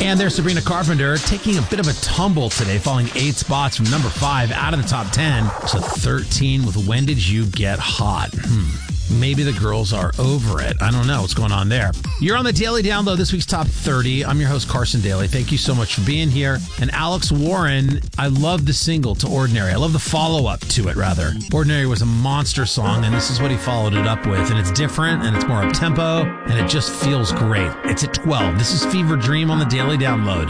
And there's Sabrina Carpenter taking a bit of a tumble today, falling 8 spots from number 5 out of the top 10 to 13 with When Did You Get Hot? Maybe the girls are over it. I don't know what's going on there. You're on the Daily Download, this week's Top 30. I'm your host, Carson Daly. Thank you so much for being here. And Alex Warren, I love the single to Ordinary. I love the follow-up to it, rather. Ordinary was a monster song, and this is what he followed it up with. And it's different, and it's more up-tempo, and it just feels great. It's at 12. This is Fever Dream on the Daily Download.